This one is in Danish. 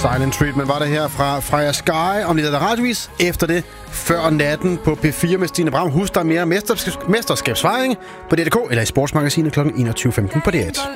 Silent Treatment var der her fra Freja Sky om lidt af radiovis. Efter det, før natten på P4 med Stine Bram. Husk, der er mere mesterskabsfejring på DRK eller i Sportsmagasinet kl. 21.15 på DR1.